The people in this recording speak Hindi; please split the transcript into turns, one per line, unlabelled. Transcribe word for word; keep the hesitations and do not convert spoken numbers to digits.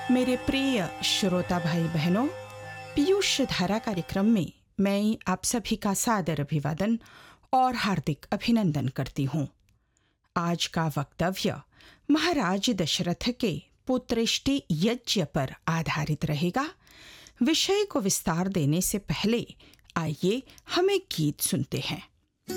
मेरे प्रिय श्रोता भाई बहनों, पीयूष धारा कार्यक्रम में मैं आप सभी का सादर अभिवादन और हार्दिक अभिनंदन करती हूँ। आज का वक्तव्य महाराज दशरथ के पुत्रेष्टि यज्ञ पर आधारित रहेगा। विषय को विस्तार देने से पहले आइए हम एक गीत सुनते हैं।